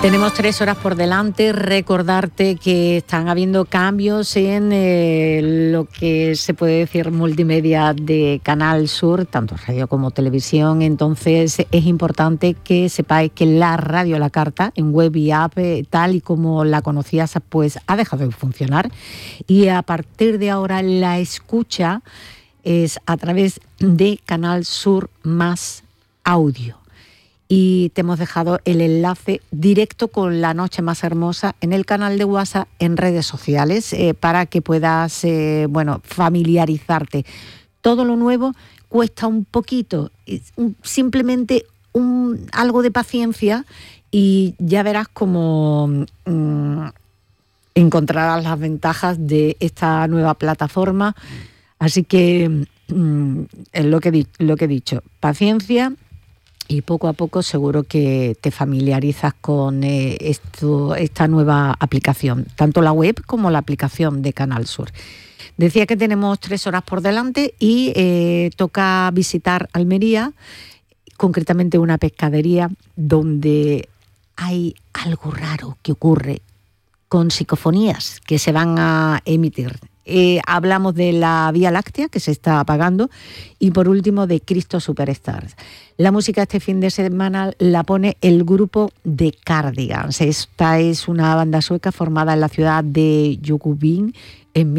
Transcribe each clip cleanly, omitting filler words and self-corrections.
Tenemos 3 horas por delante. Recordarte que están habiendo cambios en lo que se puede decir multimedia de Canal Sur, tanto radio como televisión. Entonces es importante que sepáis que la radio a la carta en web y app, tal y como la conocías, pues ha dejado de funcionar. Y a partir de ahora la escucha es a través de Canal Sur más audio. Y te hemos dejado el enlace directo con La Noche Más Hermosa en el canal de WhatsApp, en redes sociales, para que puedas familiarizarte. Todo lo nuevo cuesta un poquito, simplemente algo de paciencia y ya verás cómo encontrarás las ventajas de esta nueva plataforma. Así que es lo que he dicho, paciencia. Y poco a poco seguro que te familiarizas con esta nueva aplicación, tanto la web como la aplicación de Canal Sur. Decía que tenemos 3 horas por delante y toca visitar Almería, concretamente una pescadería donde hay algo raro que ocurre con psicofonías que se van a emitir. Hablamos de la Vía Láctea, que se está apagando, y por último de Cristo Superstars. La música este fin de semana la pone el grupo The Cardigans. Esta es una banda sueca formada en la ciudad de Jönköping en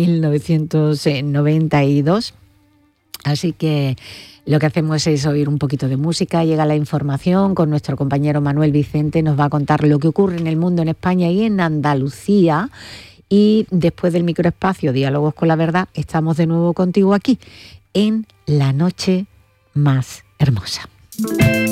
1992. Así que lo que hacemos es oír un poquito de música, llega la información con nuestro compañero Manuel Vicente, nos va a contar lo que ocurre en el mundo, en España y en Andalucía. Y después del microespacio Diálogos con la Verdad, estamos de nuevo contigo aquí en La Noche Más Hermosa.